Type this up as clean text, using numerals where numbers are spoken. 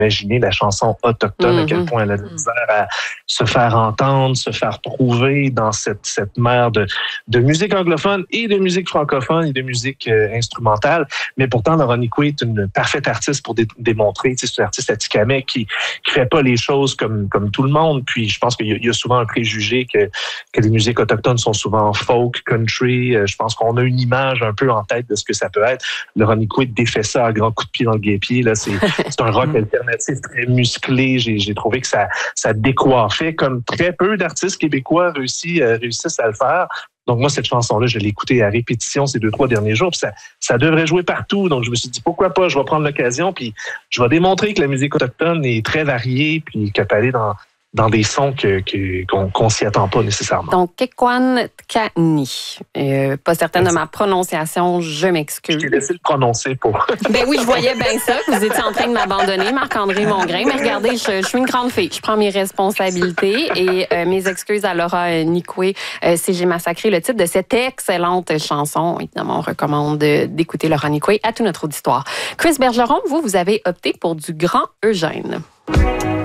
imaginer la chanson autochtone, à quel point elle a de la misère à se faire entendre, se faire trouver dans cette mer de musique anglophone et de musique francophone et de musique instrumentale. Mais pourtant, Laura Nicoué est une parfaite artiste pour démontrer. C'est une artiste atikamekw qui fait pas les choses comme tout le monde. Puis je pense qu'il y a souvent un préjugé que les musiques autochtones sont souvent folk, country. Je pense qu'on a une image un peu en tête de ce que ça peut être. Laura Nicoué défait ça à grands coups de pied dans le guêpier. Là, c'est un rock alternatif très musclé. J'ai trouvé que ça décoiffait comme très peu d'artistes québécois réussissent à le faire. Donc moi, cette chanson-là, je l'ai écoutée à répétition ces 2-3 derniers jours. Puis ça devrait jouer partout. Donc je me suis dit, pourquoi pas, je vais prendre l'occasion. Puis je vais démontrer que la musique autochtone est très variée puis qu'elle peut aller dans des sons qu'on s'y attend pas nécessairement. Donc, Kekwan Kani. Pas certaine de ma prononciation, je m'excuse. Je t'ai laissé le prononcer pour... Ben oui, je voyais bien ça, que vous étiez en train de m'abandonner, Marc-André Mongrain. Mais regardez, je suis une grande fille. Je prends mes responsabilités et mes excuses à Laura Nicoué si j'ai massacré le titre de cette excellente chanson. Évidemment, on recommande d'écouter Laura Nicoué à tout notre auditoire. Chris Bergeron, vous avez opté pour du Grand Eugène.